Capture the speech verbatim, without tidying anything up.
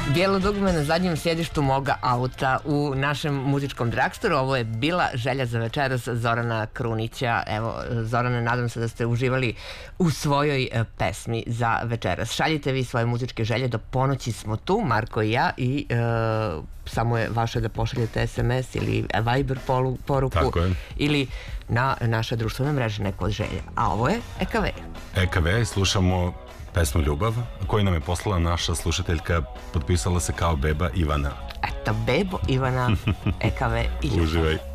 Bijelo dugme na zadnjem sjedištu moga auta u našem muzičkom dragstoru. Ovo je bila želja za večeras Zorana Krunića. Evo, Zorane, nadam se da ste uživali u svojoj pesmi za večeras. Šaljite vi svoje muzičke želje, do ponoći smo tu, Marko i ja, i e, samo je vaše da pošaljete es em es ili Viber poruku ili na naše društvene mreže neku od želja. A ovo je e ka ve. e ka ve, slušamo pesmu Ljubav, koju nam je poslala naša slušateljka, potpisala se kao Beba Ivana. Eto, Bebo Ivana, e ka ve i Ljubav. Uživaj.